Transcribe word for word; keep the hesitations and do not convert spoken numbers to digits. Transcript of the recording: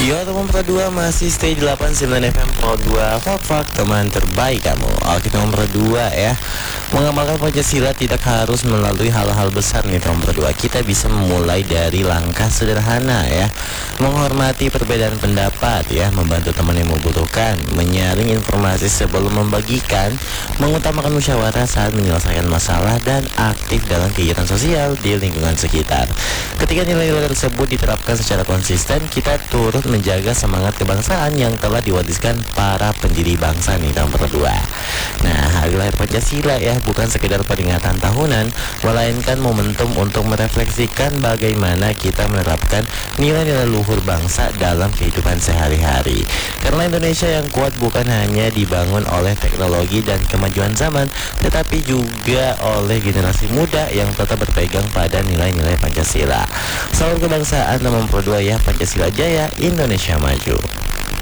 Yo teman Pro dua masih stay delapan puluh sembilan F M Pro dua Fak teman terbaik kamu. Oke teman Pro dua ya, mengamalkan Pancasila tidak harus melalui hal-hal besar nih teman Pro dua. Kita bisa memulai dari langkah sederhana ya, menghormati perbedaan pendapat ya, membantu teman yang membutuhkan, menyaring informasi sebelum membagikan, mengutamakan musyawarah saat menyelesaikan masalah, dan aktif dalam kegiatan sosial di lingkungan sekitar. Ketika nilai-nilai tersebut diterapkan secara konsisten, kita turut menjaga semangat kebangsaan yang telah diwariskan para pendiri bangsa nih tahun berdua. Nah, hari lahir Pancasila ya bukan sekedar peringatan tahunan, melainkan momentum untuk merefleksikan bagaimana kita menerapkan nilai-nilai luhur bangsa dalam kehidupan sehari-hari. Karena Indonesia yang kuat bukan hanya dibangun oleh teknologi dan kemajuan zaman, tetapi juga oleh generasi muda yang tetap berpegang pada nilai-nilai Pancasila. Salam kebangsaan nomor dua ya, Pancasila Jaya, Indonesia Maju.